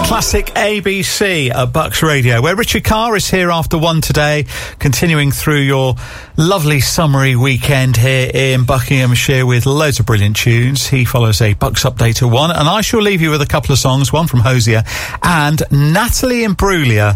Classic ABC at Bucks Radio, where Richard Carr is here after 1 today, continuing through your lovely summery weekend here in Buckinghamshire with loads of brilliant tunes. He follows a Bucks update at 1, and I shall leave you with a couple of songs, one from Hosier and Natalie Imbruglia.